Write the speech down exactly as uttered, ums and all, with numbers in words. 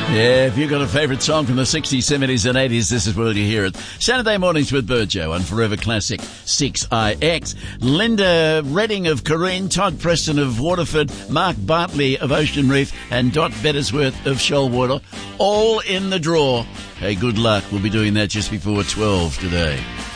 Yeah, if you've got a favourite song from the sixties, seventies and eighties, this is where you hear it. Saturday mornings with Burjo on Forever Classic six I X. Linda Redding of Corrine, Todd Preston of Waterford, Mark Bartley of Ocean Reef and Dot Bettersworth of Shoalwater, all in the draw. Hey, good luck. We'll be doing that just before twelve today.